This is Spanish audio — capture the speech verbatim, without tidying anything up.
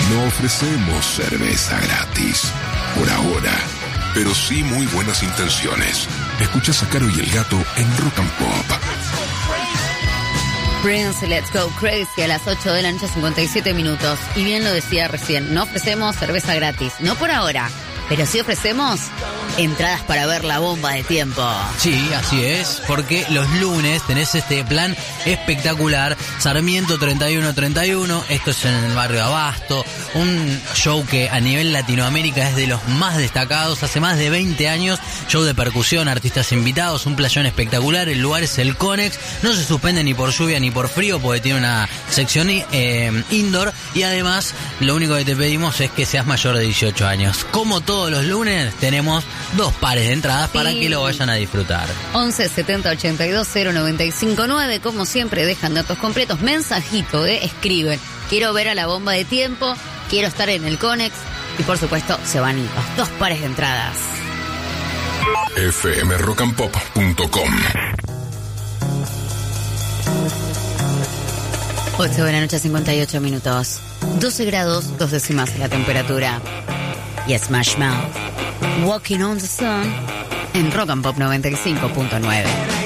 No ofrecemos cerveza gratis, por ahora, pero sí muy buenas intenciones. Escuchás a Caro y el Gato en Rock and Pop. Prince, Let's Go Crazy a las ocho de la noche, cincuenta y siete minutos. Y bien lo decía recién, no ofrecemos cerveza gratis, no por ahora, pero sí ofrecemos entradas para ver la bomba de tiempo. Sí, así es, porque los lunes tenés este plan espectacular, Sarmiento treinta y uno treinta y uno, esto es en el barrio Abasto, un show que a nivel Latinoamérica es de los más destacados, hace más de veinte años, show de percusión, artistas invitados, un playón espectacular, el lugar es el Conex, no se suspende ni por lluvia ni por frío porque tiene una sección eh, indoor y además lo único que te pedimos es que seas mayor de dieciocho años. Como todos los lunes tenemos dos pares de entradas sí. para que lo vayan a disfrutar. once setenta ochenta y dos cero noventa y cinco nueve, como siempre dejan datos completos, mensajito, eh, escriben, quiero ver a la bomba de tiempo, quiero estar en el Conex y por supuesto se van los dos pares de entradas. f m rock and pop punto com. ocho de la noche, cincuenta y ocho minutos. doce grados, dos décimas la temperatura. Y Smash Mouth, Walking on the Sun, en Rock and Pop noventa y cinco punto nueve.